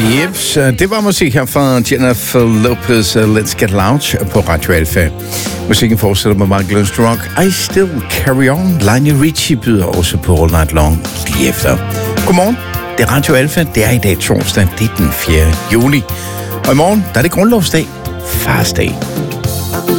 Jeps, det var musik her fra Jennifer Lopez, Let's Get Loud på Radio Alfa. Musikken fortsætter med Michael Learns to Rock, I Still Carry On. Lionel Richie byder også på All Night Long lige efter. Godmorgen, det er Radio Alfa, det er i dag torsdag, det er den 4. juli. Og i morgen, der er det grundlovsdag, Fars dag.